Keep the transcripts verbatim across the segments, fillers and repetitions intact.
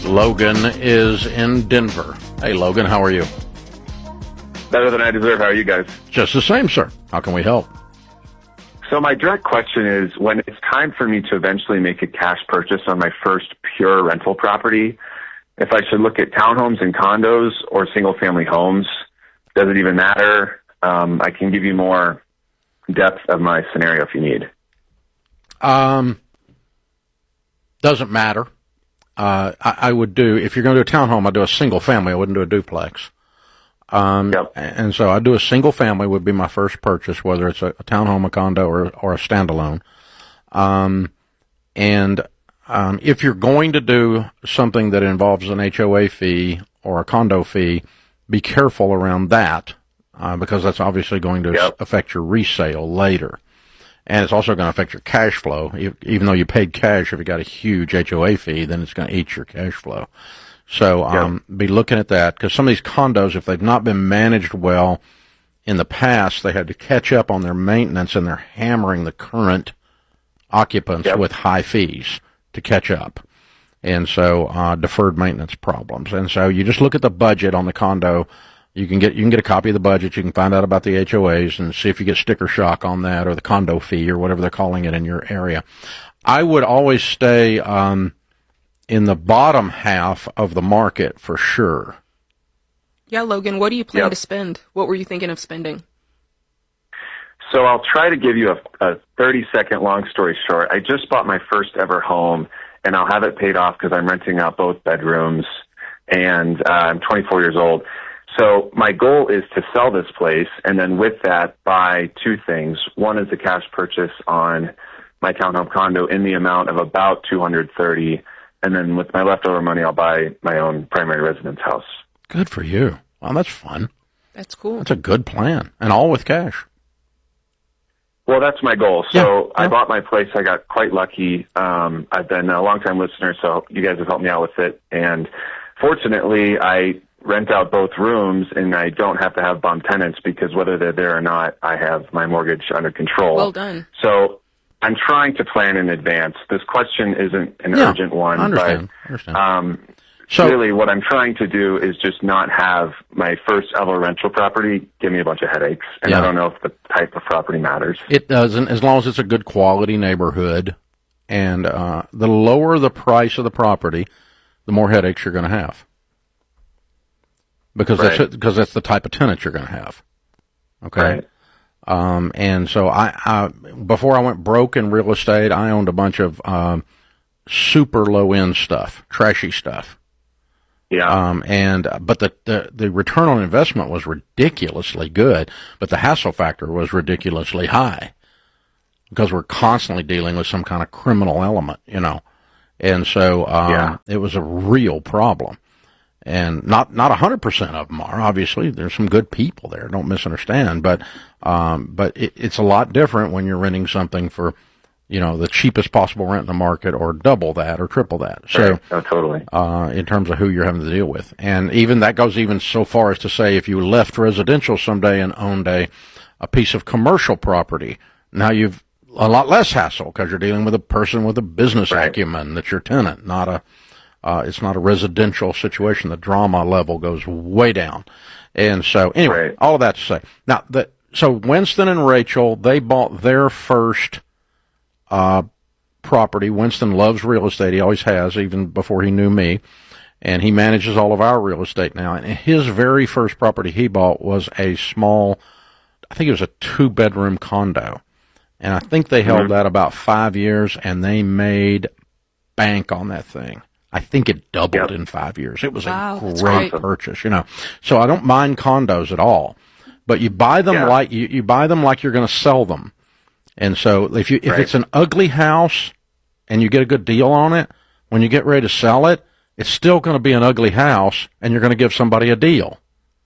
Logan is in Denver. Hey, Logan, how are you? Better than I deserve. How are you guys? Just the same, sir. How can we help? So my direct question is, when it's time for me to eventually make a cash purchase on my first pure rental property, if I should look at townhomes and condos or single-family homes, does it even matter? Um, I can give you more depth of my scenario if you need. Um, doesn't matter. Uh, I, I would do, if you're going to do a townhome, I'd do a single family. I wouldn't do a duplex. Um, yep. And so I'd do a single family would be my first purchase, whether it's a, a townhome, a condo, or, or a standalone. Um, and um, if you're going to do something that involves an H O A fee or a condo fee, be careful around that uh, because that's obviously going to yep. affect your resale later. And it's also going to affect your cash flow. Even though you paid cash, if you got a huge H O A fee, then it's going to eat your cash flow. So um, yep. be looking at that, because some of these condos, if they've not been managed well in the past, they had to catch up on their maintenance, and they're hammering the current occupants yep. with high fees to catch up. And so uh, deferred maintenance problems. And so you just look at the budget on the condo. You can get you can get a copy of the budget. You can find out about the H O As and see if you get sticker shock on that, or the condo fee, or whatever they're calling it in your area. I would always stay um, in the bottom half of the market for sure. Yeah, Logan, what do you plan yep. to spend? What were you thinking of spending? So I'll try to give you a, a thirty-second long story short. I just bought my first ever home, and I'll have it paid off because I'm renting out both bedrooms, and uh, I'm twenty-four years old. So my goal is to sell this place, and then with that, buy two things. One is a cash purchase on my townhome condo in the amount of about two hundred thirty dollars, and then with my leftover money, I'll buy my own primary residence house. Good for you. Wow, that's fun. That's cool. That's a good plan, and all with cash. Well, that's my goal. So yeah, yeah. I bought my place. I got quite lucky. Um, I've been a long-time listener, so you guys have helped me out with it. And fortunately, I rent out both rooms, and I don't have to have bum tenants because whether they're there or not, I have my mortgage under control. Well done. So I'm trying to plan in advance. This question isn't an yeah, urgent one, I understand. but I understand. Um, so, really what I'm trying to do is just not have my first ever rental property give me a bunch of headaches, and yeah. I don't know if the type of property matters. It doesn't, as long as it's a good quality neighborhood, and uh, the lower the price of the property, the more headaches you're going to have. Because right. that's because that's the type of tenant you're going to have. Okay. Right. Um, and so I, I, before I went broke in real estate, I owned a bunch of um, super low end stuff, trashy stuff. Yeah. Um, and but the, the the return on investment was ridiculously good, but the hassle factor was ridiculously high because we're constantly dealing with some kind of criminal element, you know. And so um, yeah. it was a real problem. And not not a hundred percent of them are, obviously. There's some good people there. Don't misunderstand, but um, but it, it's a lot different when you're renting something for, you know, the cheapest possible rent in the market, or double that, or triple that. So, right. oh, totally. Uh, in terms of who you're having to deal with, and even that goes even so far as to say, if you left residential someday and owned a a piece of commercial property, now you've a lot less hassle because you're dealing with a person with a business right. acumen that's your tenant, not a. Uh, it's not a residential situation. The drama level goes way down. And so, anyway, right. all of that to say. Now, the, so Winston and Rachel, they bought their first uh, property. Winston loves real estate. He always has, even before he knew me. And he manages all of our real estate now. And his very first property he bought was a small, I think it was a two-bedroom condo. And I think they held mm-hmm. that about five years, and they made bank on that thing. I think it doubled yep. in five years. It was wow, a great great. purchase, you know. So I don't mind condos at all, but you buy them yeah. like you, you buy them like you're going to sell them. And so if you if right. it's an ugly house and you get a good deal on it, when you get ready to sell it, it's still going to be an ugly house, and you're going to give somebody a deal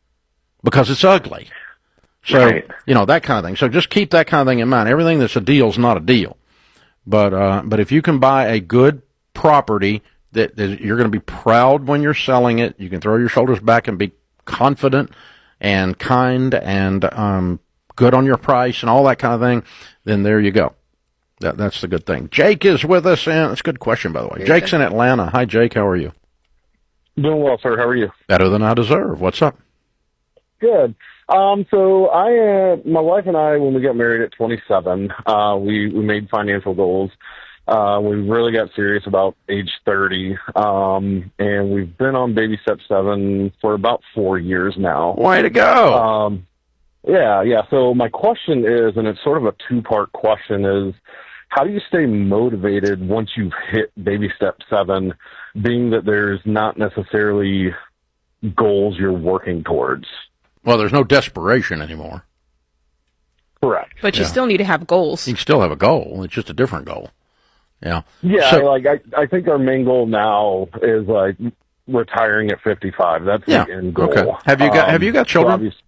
because it's ugly. So right. you know, that kind of thing. So just keep that kind of thing in mind. Everything that's a deal is not a deal, but uh, but if you can buy a good property that, that you're going to be proud when you're selling it. You can throw your shoulders back and be confident and kind and um, good on your price and all that kind of thing. Then there you go. That, that's the good thing. Jake is with us, and it's a good question, by the way. Jake's in Atlanta. Hi, Jake. How are you? Doing well, sir. How are you? Better than I deserve. What's up? Good. Um, so I, uh, my wife and I, when we got married at twenty-seven, uh, we, we made financial goals. Uh, we really got serious about age thirty. Um, and we've been on baby step seven for about four years now. Way to go. Um, yeah, yeah. So my question is, and it's sort of a two-part question, is how do you stay motivated once you've hit baby step seven, being that there's not necessarily goals you're working towards? Well, there's no desperation anymore. Correct. But you Yeah. still need to have goals. You can still have a goal. It's just a different goal. Yeah. Yeah, So- like I, I think our main goal now is like retiring at fifty-five. That's Yeah. the end goal. Okay. Have you got- have you got so children? obvious-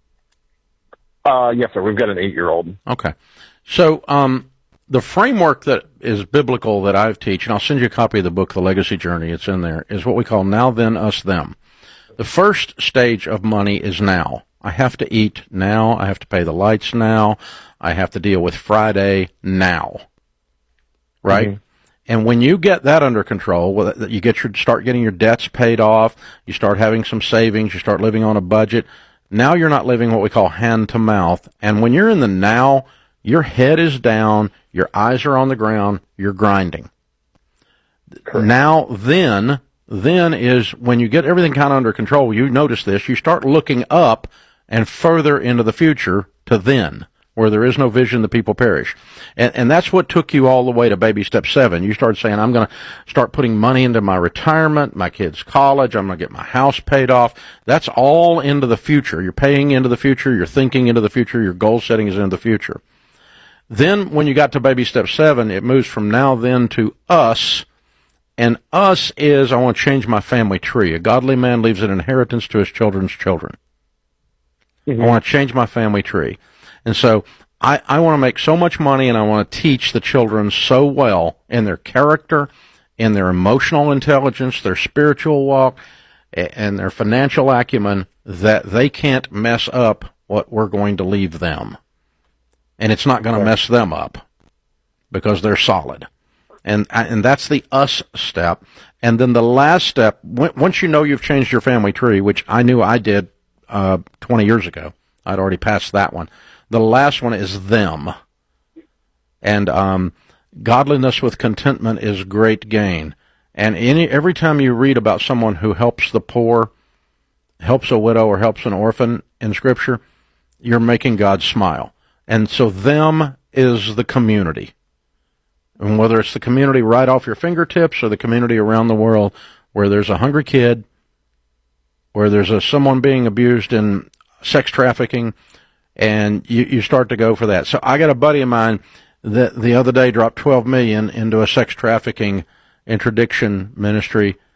Uh, yes, sir. We've got an eight-year-old. Okay. So, um, the framework that is biblical that I've teach, and I'll send you a copy of the book, The Legacy Journey, it's in there, is what we call now, then, us, them. The first stage of money is now. I have to eat now. I have to pay the lights now. I have to deal with Friday now. Right? Mhm. And when you get that under control, well, you get your start getting your debts paid off, you start having some savings, you start living on a budget. Now you're not living what we call hand to mouth. And when you're in the now, your head is down, your eyes are on the ground, you're grinding. Correct. Now, then, then is when you get everything kind of under control, you notice this, you start looking up and further into the future to then, where there is no vision, the people perish. And, and that's what took you all the way to baby step seven. You started saying, I'm going to start putting money into my retirement, my kids' college, I'm going to get my house paid off. That's all into the future. You're paying into the future, you're thinking into the future, your goal setting is into the future. Then when you got to baby step seven, it moves from now then to us. And us is, I want to change my family tree. A godly man leaves an inheritance to his children's children. Mhm. I want to change my family tree. And so I, I want to make so much money, and I want to teach the children so well in their character, in their emotional intelligence, their spiritual walk, and their financial acumen that they can't mess up what we're going to leave them. And it's not going to mess them up because they're solid. And and that's the us step. And then the last step, once you know you've changed your family tree, which I knew I did uh, twenty years ago, I'd already passed that one. The last one is them. And um, godliness with contentment is great gain. And any every time you read about someone who helps the poor, helps a widow, or helps an orphan in Scripture, you're making God smile. And so them is the community. And whether it's the community right off your fingertips or the community around the world where there's a hungry kid, where there's a, someone being abused in sex trafficking, and you, you start to go for that. So I got a buddy of mine that the other day dropped twelve million dollars into a sex trafficking interdiction ministry